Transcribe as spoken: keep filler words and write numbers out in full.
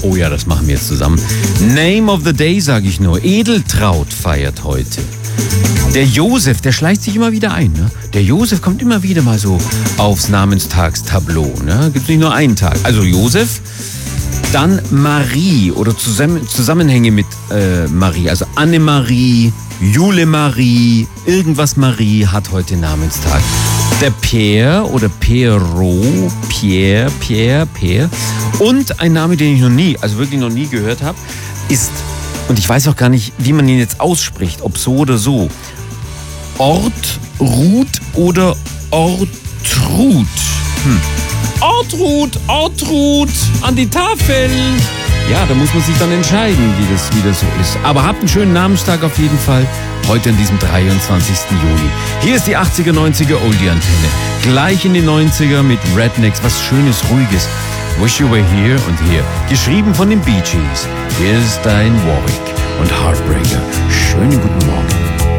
Oh ja, das machen wir jetzt zusammen. Name of the Day, sage ich nur. Edeltraud feiert heute. Der Josef, der schleicht sich immer wieder ein. Ne? Der Josef kommt immer wieder mal so aufs Namenstagstableau. Ne? Gibt nicht nur einen Tag. Also Josef, dann Marie oder Zusammen- Zusammenhänge mit äh, Marie. Also Annemarie, Jule Marie, irgendwas Marie hat heute Namenstag. Der Pierre oder Pierrot, Pierre, Pierre, Pierre. Und ein Name, den ich noch nie, also wirklich noch nie gehört habe, ist, und ich weiß auch gar nicht, wie man ihn jetzt ausspricht, ob so oder so, Ortrud oder Ortrud. Hm. Ortrud, Ortrud, an die Tafel. Ja, da muss man sich dann entscheiden, wie das, wie das so ist. Aber habt einen schönen Namenstag auf jeden Fall. Heute an diesem dreiundzwanzigsten Juli. Hier ist die achtziger, neunziger Oldie-Antenne. Gleich in die neunziger mit Rednecks. Was Schönes, Ruhiges. Wish You Were Here und Here. Geschrieben von den Bee Gees. Hier ist dein Warwick und Heartbreaker. Schönen guten